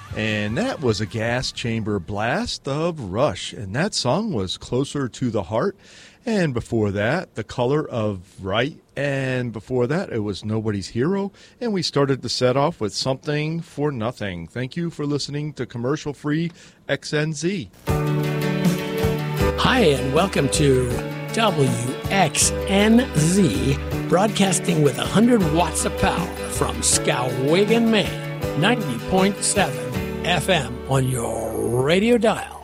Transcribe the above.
And that was a Gas Chamber Blast of Rush. And that song was Closer to the Heart. And before that, The Color of Right. And before that, it was Nobody's Hero. And we started the set off with Something for Nothing. Thank you for listening to Commercial Free XNZ. Hi, and welcome to WXNZ, broadcasting with 100 watts of power from Skowhegan, Maine, 90.7 FM on your radio dial.